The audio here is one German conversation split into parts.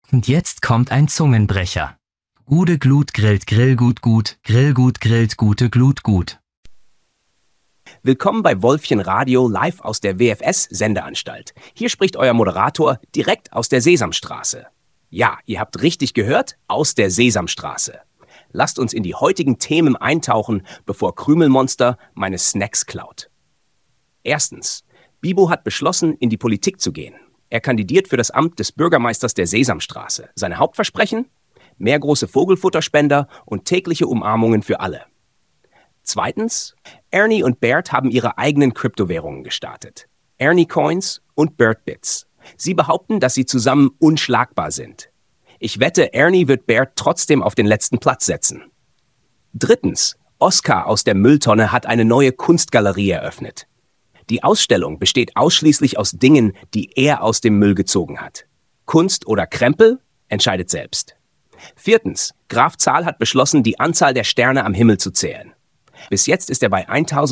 Und jetzt kommt ein Zungenbrecher. Gude Glut grillt Grillgut gut, Grillgut grillt gute Glut gut. Willkommen bei Wolfchen Radio live aus der WFS-Sendeanstalt. Hier spricht euer Moderator direkt aus der Sesamstraße. Ja, ihr habt richtig gehört, aus der Sesamstraße. Lasst uns in die heutigen Themen eintauchen, bevor Krümelmonster meine Snacks klaut. Erstens. Bibo hat beschlossen, in die Politik zu gehen. Er kandidiert für das Amt des Bürgermeisters der Sesamstraße. Seine Hauptversprechen? Mehr große Vogelfutterspender und tägliche Umarmungen für alle. Zweitens. Ernie und Bert haben ihre eigenen Kryptowährungen gestartet. Ernie Coins und Bert Bits. Sie behaupten, dass sie zusammen unschlagbar sind. Ich wette, Ernie wird Bert trotzdem auf den letzten Platz setzen. Drittens. Oskar aus der Mülltonne hat eine neue Kunstgalerie eröffnet. Die Ausstellung besteht ausschließlich aus Dingen, die er aus dem Müll gezogen hat. Kunst oder Krempel? Entscheidet selbst. Viertens. Graf Zahl hat beschlossen, die Anzahl der Sterne am Himmel zu zählen. Bis jetzt ist er bei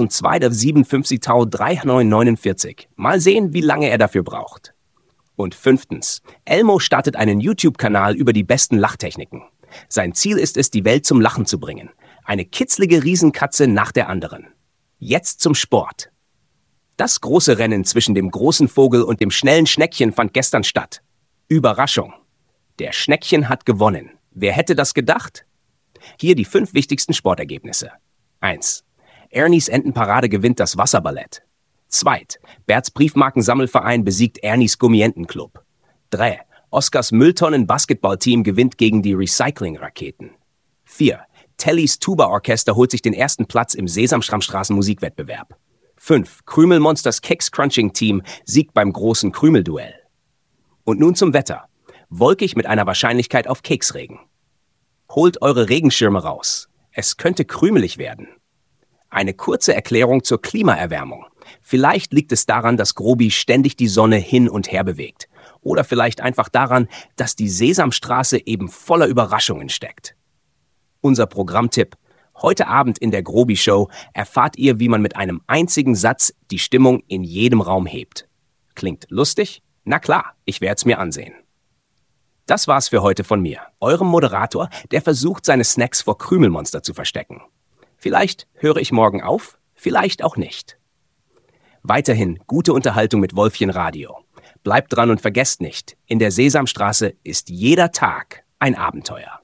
1257.349. Mal sehen, wie lange er dafür braucht. Und fünftens. Elmo startet einen YouTube-Kanal über die besten Lachtechniken. Sein Ziel ist es, die Welt zum Lachen zu bringen. Eine kitzlige Riesenkatze nach der anderen. Jetzt zum Sport. Das große Rennen zwischen dem großen Vogel und dem schnellen Schneckchen fand gestern statt. Überraschung. Der Schneckchen hat gewonnen. Wer hätte das gedacht? Hier die 5 wichtigsten Sportergebnisse. 1. Ernies Entenparade gewinnt das Wasserballett. 2. Berts Briefmarkensammelverein besiegt Ernies Gummientenclub. 3. Oskars Mülltonnen-Basketballteam gewinnt gegen die Recycling-Raketen. 4. Tellys Tuba-Orchester holt sich den ersten Platz im Sesamstraßen-Musikwettbewerb. 5. Krümelmonsters Keks-Crunching-Team siegt beim großen Krümelduell. Und nun zum Wetter. Wolkig mit einer Wahrscheinlichkeit auf Keksregen. Holt eure Regenschirme raus. Es könnte krümelig werden. Eine kurze Erklärung zur Klimaerwärmung. Vielleicht liegt es daran, dass Grobi ständig die Sonne hin und her bewegt. Oder vielleicht einfach daran, dass die Sesamstraße eben voller Überraschungen steckt. Unser Programmtipp. Heute Abend in der Grobi-Show erfahrt ihr, wie man mit einem einzigen Satz die Stimmung in jedem Raum hebt. Klingt lustig? Na klar, ich werde es mir ansehen. Das war's für heute von mir, eurem Moderator, der versucht, seine Snacks vor Krümelmonster zu verstecken. Vielleicht höre ich morgen auf, vielleicht auch nicht. Weiterhin gute Unterhaltung mit Wolfchen Radio. Bleibt dran und vergesst nicht, in der Sesamstraße ist jeder Tag ein Abenteuer.